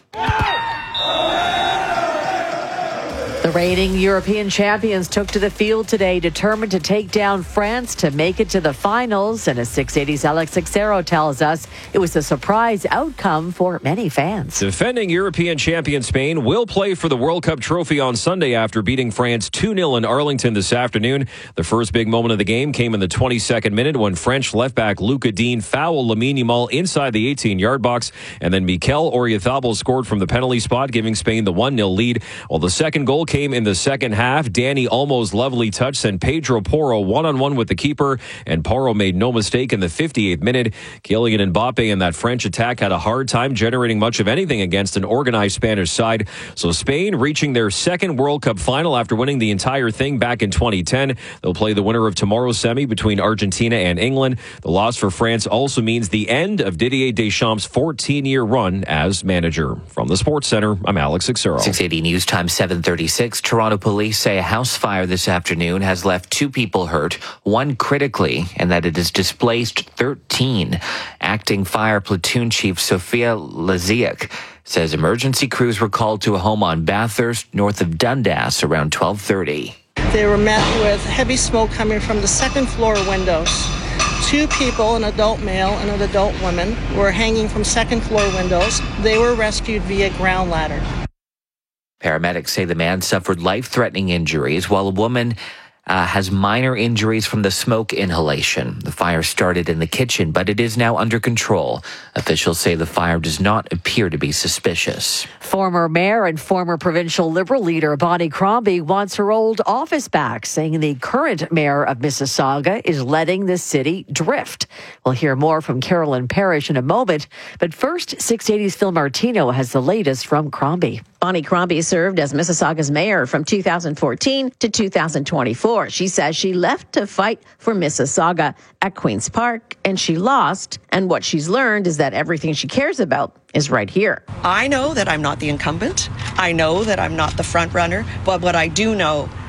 The reigning European champions took to the field today, determined to take down France to make it to the finals. And as six eighty's Alex Sixero tells us, it was a surprise outcome for many fans. Defending European champion Spain will play for the World Cup trophy on Sunday after beating France two nil in Arlington this afternoon. The first big moment of the game came in the twenty-second minute when French left-back Luca Dean fouled Lamine Yamal inside the eighteen-yard box. And then Mikel Oyarzabal scored from the penalty spot, giving Spain the one nil lead. While the second goal came in the second half, Danny Olmo's lovely touch sent Pedro Porro one-on-one with the keeper, and Porro made no mistake in the fifty-eighth minute. Kylian Mbappe and that French attack had a hard time generating much of anything against an organized Spanish side. So Spain reaching their second World Cup final after winning the entire thing back in twenty ten. They'll play the winner of tomorrow's semi between Argentina and England. The loss for France also means the end of Didier Deschamps' fourteen-year run as manager. From the Sports Center, I'm Alex Sixero. six eighty News Time, seven thirty-six. Toronto police say a house fire this afternoon has left two people hurt, one critically, and that it has displaced thirteen. Acting Fire Platoon Chief Sophia Laziak says emergency crews were called to a home on Bathurst, north of Dundas, around twelve thirty. They were met with heavy smoke coming from the second floor windows. Two people, an adult male and an adult woman, were hanging from second floor windows. They were rescued via ground ladder. Paramedics say the man suffered life-threatening injuries, while a woman uh, has minor injuries from the smoke inhalation. The fire started in the kitchen, but it is now under control. Officials say the fire does not appear to be suspicious. Former mayor and former provincial Liberal leader Bonnie Crombie wants her old office back, saying the current mayor of Mississauga is letting the city drift. We'll hear more from Carolyn Parrish in a moment, but first, six eighty's Phil Martino has the latest from Crombie. Bonnie Crombie served as Mississauga's mayor from two thousand fourteen to two thousand twenty-four. She says she left to fight for Mississauga at Queen's Park, and she lost. And what she's learned is that everything she cares about is right here. I know that I'm not the incumbent. I know that I'm not the front runner. But what I do know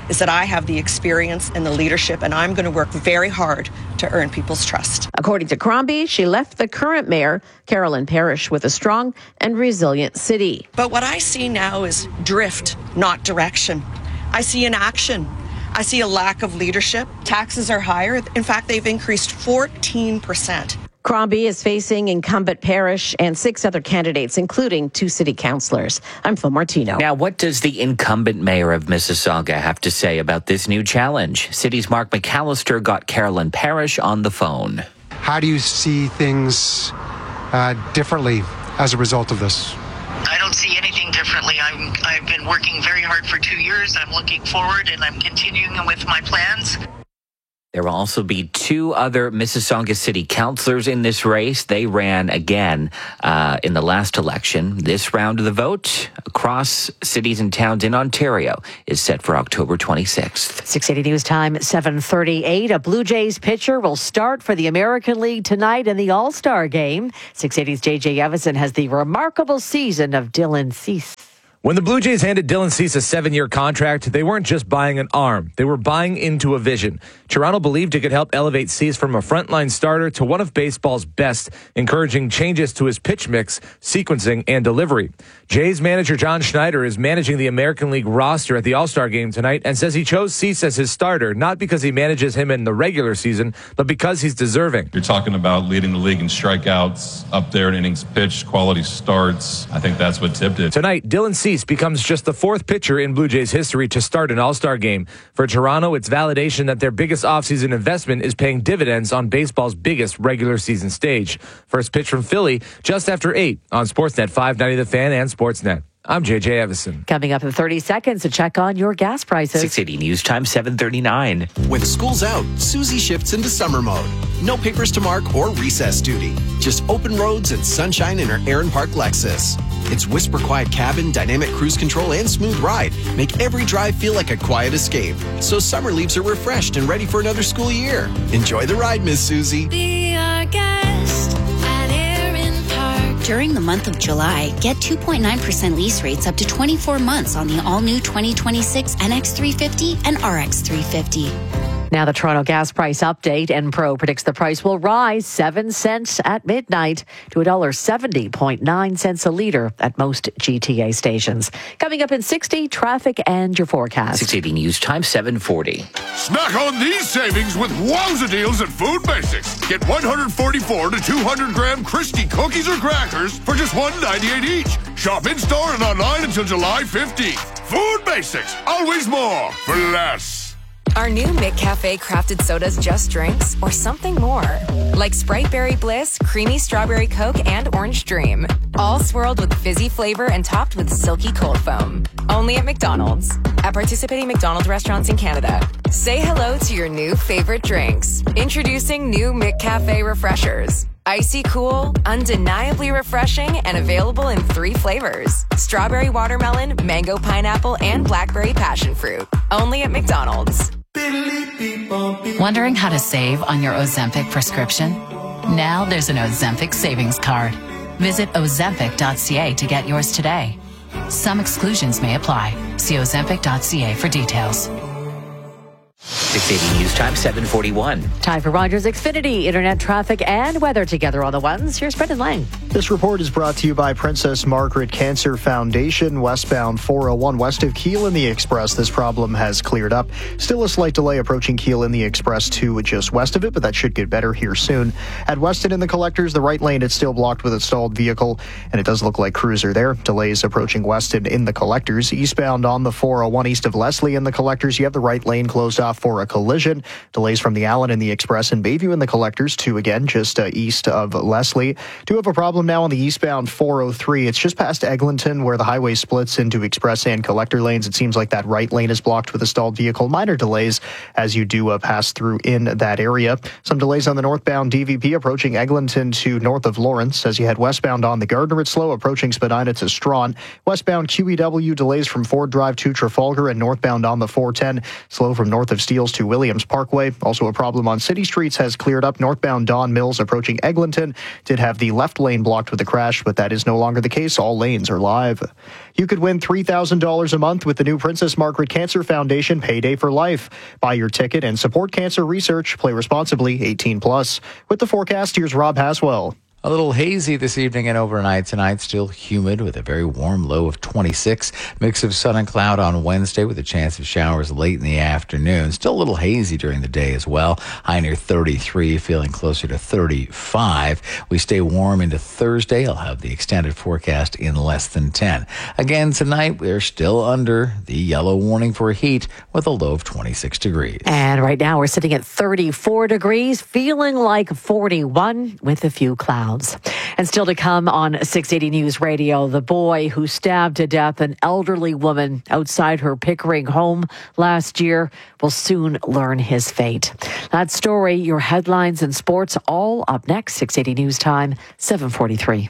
is that I have the experience and the leadership, and I'm going to work very hard to earn people's trust. According to Crombie, she left the current mayor, Carolyn Parrish, with a strong and resilient city. But what I see now is drift, not direction. I see inaction. I see a lack of leadership. Taxes are higher. In fact, they've increased fourteen percent. Crombie is facing incumbent Parrish and six other candidates, including two city councillors. I'm Phil Martino. Now, what does the incumbent mayor of Mississauga have to say about this new challenge? City's Mark McAllister got Carolyn Parrish on the phone. How do you see things uh, differently as a result of this? I don't see anything differently. I'm, I've been working very hard for two years. I'm looking forward and I'm continuing with my plans. There will also be two other Mississauga city councillors in this race. They ran again uh, in the last election. This round of the vote across cities and towns in Ontario is set for October twenty-sixth. six eighty News Time, seven thirty-eight. A Blue Jays pitcher will start for the American League tonight in the All-Star game. six eighty's J J Evison has the remarkable season of Dylan Cease. When the Blue Jays handed Dylan Cease a seven-year contract, they weren't just buying an arm. They were buying into a vision. Toronto believed it could help elevate Cease from a frontline starter to one of baseball's best, encouraging changes to his pitch mix, sequencing, and delivery. Jays manager John Schneider is managing the American League roster at the All-Star game tonight and says he chose Cease as his starter, not because he manages him in the regular season, but because he's deserving. You're talking about leading the league in strikeouts, up there in innings pitched, quality starts. I think that's what tipped it. Tonight, Dylan Cease becomes just the fourth pitcher in Blue Jays history to start an All-Star game. For Toronto, it's validation that their biggest offseason investment is paying dividends on baseball's biggest regular season stage. First pitch from Philly just after eight on Sportsnet five ninety The Fan and Sportsnet. I'm J J Evison. Coming up in thirty seconds to check on your gas prices. six eighty News Time, seven thirty-nine. With school's out, Susie shifts into summer mode. No papers to mark or recess duty. Just open roads and sunshine in her Aaron Park Lexus. Its whisper quiet cabin, dynamic cruise control, and smooth ride make every drive feel like a quiet escape. So summer leaves her refreshed and ready for another school year. Enjoy the ride, Miss Susie. Be our guest at Aaron Park. During the month of July, get two point nine percent lease rates up to twenty-four months on the all-new twenty twenty-six N X three fifty and R X three fifty. Now the Toronto gas price update. Enpro predicts the price will rise seven cents at midnight to one dollar seventy point nine cents a litre at most G T A stations. Coming up in sixty, traffic and your forecast. six eighty News Time, seven forty. Snack on these savings with wowza deals at Food Basics. Get one hundred forty-four to two hundred gram Christie cookies or crackers for just one ninety-eight each. Shop in-store and online until July fifteenth. Food Basics, always more for less. Are new McCafe crafted sodas just drinks or something more? Like Sprite Berry Bliss, Creamy Strawberry Coke, and Orange Dream. All swirled with fizzy flavor and topped with silky cold foam. Only at McDonald's. At participating McDonald's restaurants in Canada. Say hello to your new favorite drinks. Introducing new McCafe Refreshers. Icy cool, undeniably refreshing, and available in three flavors. Strawberry watermelon, mango pineapple, and blackberry passion fruit. Only at McDonald's. Wondering how to save on your Ozempic prescription? Now there's an Ozempic savings card. Visit ozempic dot c a to get yours today. Some exclusions may apply. See ozempic dot c a for details. six eighty News Time, seven forty-one. Time for Rogers Xfinity, internet traffic and weather together on the ones. Here's Brendan Lang. This report is brought to you by Princess Margaret Cancer Foundation, westbound four oh one west of Keele in the Express. This problem has cleared up. Still a slight delay approaching Keele in the Express to just west of it, but that should get better here soon. At Weston in the Collectors, the right lane, it's still blocked with a stalled vehicle, and it does look like crews are there. Delays approaching Weston in the Collectors. Eastbound on the four oh one east of Leslie in the Collectors, you have the right lane closed off for a collision. Delays from the Allen in the Express and Bayview in the Collectors, two again, just uh, east of Leslie. Do have a problem now on the eastbound four oh three. It's just past Eglinton where the highway splits into Express and Collector lanes. It seems like that right lane is blocked with a stalled vehicle. Minor delays as you do uh, pass through in that area. Some delays on the northbound D V P approaching Eglinton to north of Lawrence. As you head westbound on the Gardner, it's slow approaching Spadina to Strawn. Westbound Q E W delays from Ford Drive to Trafalgar, and northbound on the four ten slow from north of Steeles to Williams Parkway. Also a problem on city streets has cleared up. Northbound Don Mills approaching Eglinton did have the left lane blocked blocked with the crash, but that is no longer the case. All lanes are live. You could win three thousand dollars a month with the new Princess Margaret Cancer Foundation Payday for Life. Buy your ticket and support cancer research. Play responsibly, eighteen plus. With the forecast, here's Rob Haswell. A little hazy this evening and overnight tonight. Still humid with a very warm low of twenty-six. Mix of sun and cloud on Wednesday with a chance of showers late in the afternoon. Still a little hazy during the day as well. High near thirty-three, feeling closer to thirty-five. We stay warm into Thursday. I'll have the extended forecast in less than ten. Again, tonight we're still under the yellow warning for heat with a low of twenty-six degrees. And right now we're sitting at thirty-four degrees, feeling like forty-one with a few clouds. And still to come on six eighty News Radio, the boy who stabbed to death an elderly woman outside her Pickering home last year will soon learn his fate. That story, your headlines and sports, all up next. six eighty News Time, seven forty-three.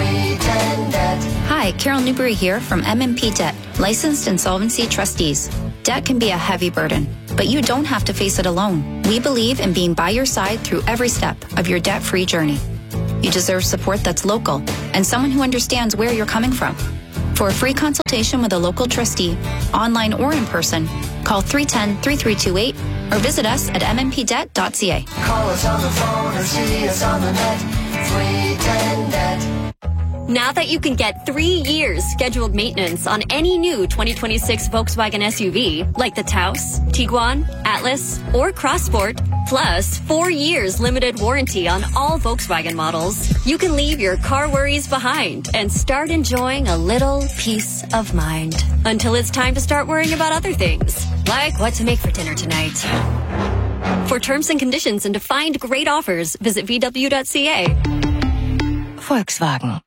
Hi, Carol Newberry here from M and P Debt, licensed insolvency trustees. Debt can be a heavy burden, but you don't have to face it alone. We believe in being by your side through every step of your debt-free journey. You deserve support that's local and someone who understands where you're coming from. For a free consultation with a local trustee, online or in person, call three one zero, three three two eight or visit us at m m p debt dot c a. Call us on the phone or see us on the net. three ten debt. Now that you can get three years scheduled maintenance on any new twenty twenty-six Volkswagen S U V, like the Taos, Tiguan, Atlas, or Crossport, plus four years limited warranty on all Volkswagen models, you can leave your car worries behind and start enjoying a little peace of mind. Until it's time to start worrying about other things, like what to make for dinner tonight. For terms and conditions and to find great offers, visit v w dot c a. Volkswagen.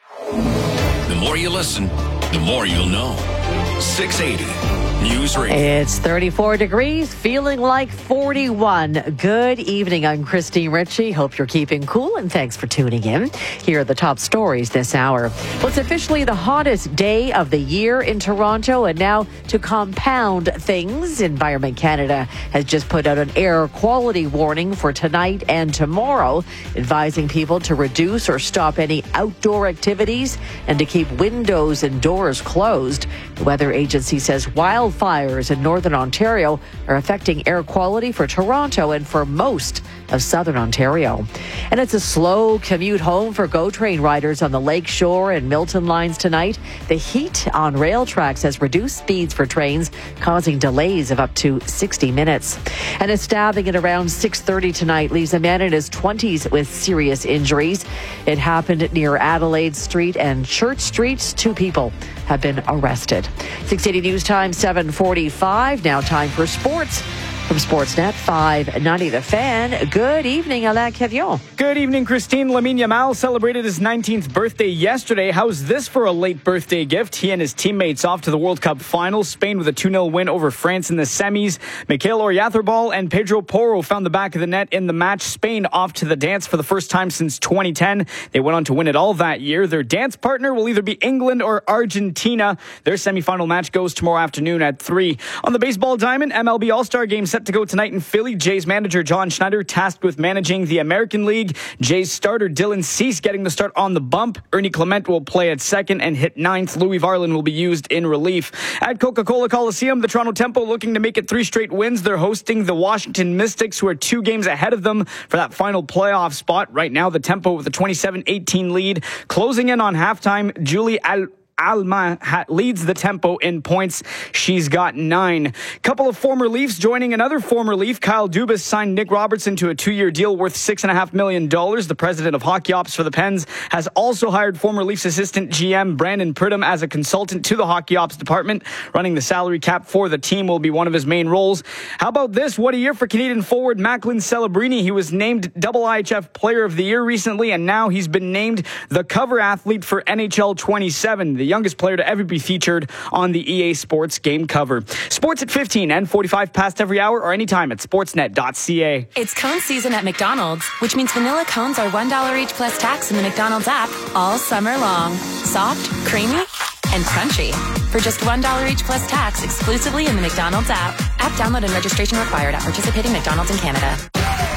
The more you listen, the more you'll know. six eighty News Radio. It's thirty-four degrees, feeling like forty-one. Good evening. I'm Christine Ritchie. Hope you're keeping cool, and thanks for tuning in. Here are the top stories this hour. Well, it's officially the hottest day of the year in Toronto, and now to compound things, Environment Canada has just put out an air quality warning for tonight and tomorrow, advising people to reduce or stop any outdoor activities and to keep windows and doors closed. The weather agency says wildfires in northern Ontario are affecting air quality for Toronto and for most of southern Ontario. And it's a slow commute home for GO Train riders on the Lakeshore and Milton lines tonight. The heat on rail tracks has reduced speeds for trains, causing delays of up to sixty minutes. And a stabbing at around six thirty tonight leaves a man in his twenties with serious injuries. It happened near Adelaide Street and Church Street. Two people have been arrested. six eighty News Time, seven forty-five. Now time for sports. From Sportsnet five ninety The Fan, good evening, Alain Cavillon. Good evening, Christine. Lamine Yamal celebrated his nineteenth birthday yesterday. How's this for a late birthday gift? He and his teammates off to the World Cup final. Spain with a two nil win over France in the semis. Mikhail Oyarzabal and Pedro Porro found the back of the net in the match. Spain off to the dance for the first time since twenty ten. They went on to win it all that year. Their dance partner will either be England or Argentina. Their semifinal match goes tomorrow afternoon at three. On the baseball diamond, M L B All-Star Game set to go tonight in Philly. Jays manager John Schneider tasked with managing the American League. Jays starter Dylan Cease getting the start on the bump. Ernie Clement will play at second and hit ninth. Louis Varland will be used in relief. At Coca-Cola Coliseum, the Toronto Tempo looking to make it three straight wins. They're hosting the Washington Mystics, who are two games ahead of them for that final playoff spot. Right now, the Tempo with a twenty-seven eighteen lead. Closing in on halftime, Julie Al- Alma leads the Tempo in points. She's got nine. Couple of former Leafs joining another former Leaf. Kyle Dubas signed Nick Robertson to a two-year deal worth six and a half million dollars. The president of hockey ops for the Pens has also hired former Leafs assistant G M Brandon Pridham as a consultant to the hockey ops department. Running the salary cap for the team will be one of his main roles. How about this? What a year for Canadian forward Macklin Celebrini. He was named Double I H F Player of the Year recently, and now he's been named the cover athlete for N H L twenty-seven. The youngest player to ever be featured on the E A Sports game cover. Sports at fifteen and forty-five past every hour or anytime at sportsnet dot c a. It's cone season at McDonald's, which means vanilla cones are one dollar each plus tax in the McDonald's app all summer long. Soft, creamy, and crunchy. For just one dollar each plus tax exclusively in the McDonald's app. App download and registration required at participating McDonald's in Canada.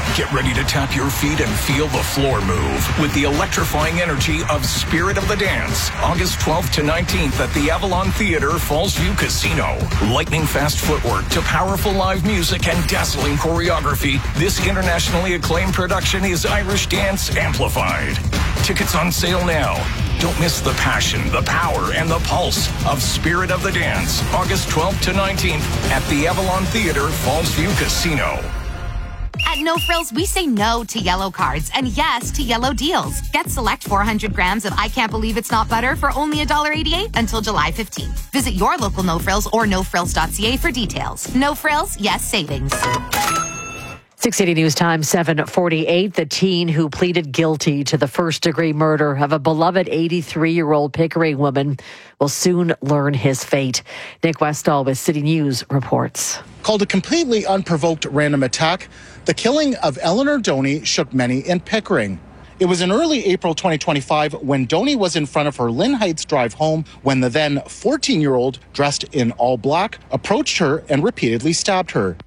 Get ready to tap your feet and feel the floor move with the electrifying energy of Spirit of the Dance. August twelfth to nineteenth at the Avalon Theater, Fallsview Casino. Lightning fast footwork to powerful live music and dazzling choreography. This internationally acclaimed production is Irish Dance Amplified. Tickets on sale now. Don't miss the passion, the power, and the pulse of Spirit of the Dance. August twelfth to nineteenth at the Avalon Theater, Fallsview Casino. At No Frills, we say no to yellow cards and yes to yellow deals. Get select four hundred grams of I Can't Believe It's Not Butter for only one dollar eighty-eight until July fifteenth. Visit your local No Frills or no frills dot c a for details. No Frills, yes savings. six eighty News Time, seven forty-eight. The teen who pleaded guilty to the first-degree murder of a beloved eighty-three-year-old Pickering woman will soon learn his fate. Nick Westall with City News reports. Called a completely unprovoked random attack, the killing of Eleanor Doney shook many in Pickering. It was in early April twenty twenty-five when Doney was in front of her Lynn Heights drive home when the then fourteen-year-old, dressed in all black, approached her and repeatedly stabbed her.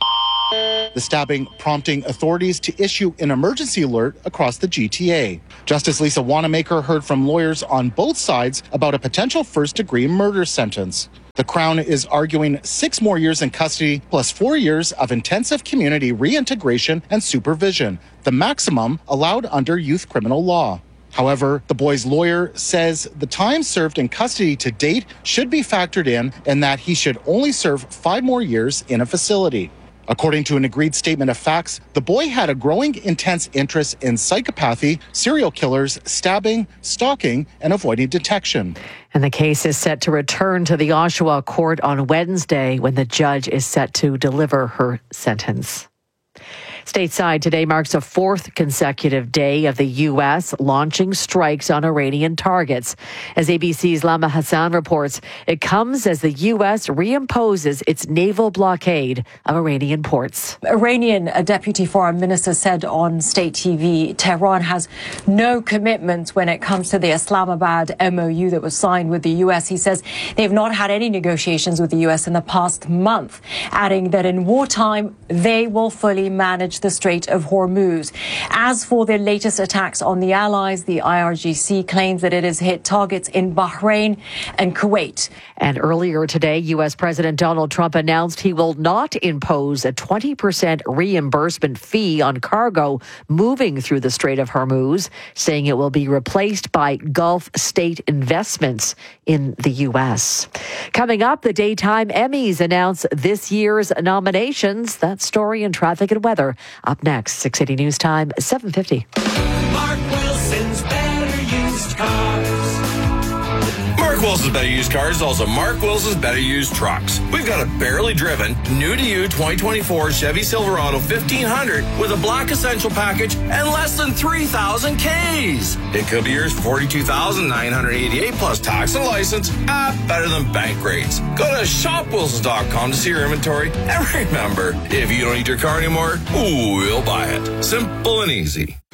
The stabbing prompting authorities to issue an emergency alert across the G T A. Justice Lisa Wanamaker heard from lawyers on both sides about a potential first-degree murder sentence. The Crown is arguing six more years in custody plus four years of intensive community reintegration and supervision, the maximum allowed under youth criminal law. However, the boy's lawyer says the time served in custody to date should be factored in and that he should only serve five more years in a facility. According to an agreed statement of facts, the boy had a growing intense interest in psychopathy, serial killers, stabbing, stalking, and avoiding detection. And the case is set to return to the Oshawa court on Wednesday when the judge is set to deliver her sentence. Stateside today marks a fourth consecutive day of the U S launching strikes on Iranian targets. As A B C's Lama Hassan reports, it comes as the U S reimposes its naval blockade of Iranian ports. Iranian Deputy Foreign Minister said on state T V, Tehran has no commitments when it comes to the Islamabad M O U that was signed with the U S. He says they've not had any negotiations with the U S in the past month, adding that in wartime, they will fully manage the Strait of Hormuz. As for the latest attacks on the allies, the I R G C claims that it has hit targets in Bahrain and Kuwait. And earlier today, U S. President Donald Trump announced he will not impose a twenty percent reimbursement fee on cargo moving through the Strait of Hormuz, saying it will be replaced by Gulf state investments in the U S. Coming up, the Daytime Emmys announce this year's nominations. That story in traffic and weather up next. six eighty News Time, seven fifty. Mark Wilson's Better Used Cars. Mark Wilson's Better Used Cars is also Mark Wilson's Better Used Trucks. We've got a barely driven, new to you twenty twenty-four Chevy Silverado fifteen hundred with a black essential package and less than three thousand Ks. It could be yours for forty-two thousand nine hundred eighty-eight dollars plus tax and license at better than bank rates. Go to shop wilsons dot com to see your inventory. And remember, if you don't need your car anymore, we'll buy it. Simple and easy.